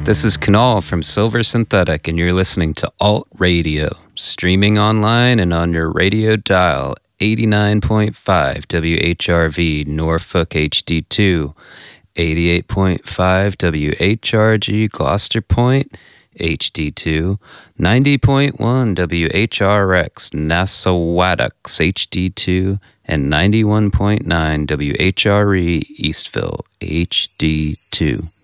This is Kunal from Silver Synthetic, and you're listening to Alt Radio, streaming online and on your radio dial, 89.5 WHRV Norfolk HD2, 88.5 WHRG Gloucester Point HD2, 90.1 WHRX Nassauwatuck HD2, and 91.9 WHRE Eastville HD2.